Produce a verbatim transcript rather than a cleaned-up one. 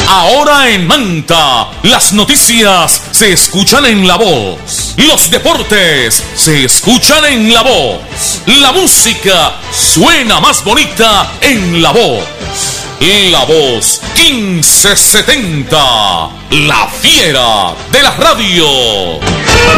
Ahora en Manta, las noticias se escuchan en La Voz. Los deportes se escuchan en La Voz. La música suena más bonita en La Voz. La Voz quince setenta, la fiera de la radio.